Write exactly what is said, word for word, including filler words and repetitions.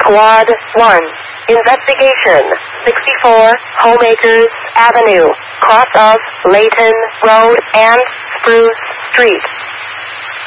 Squad one. Investigation. sixty-four Homeacres Avenue, cross of Layton Road and Spruce Street.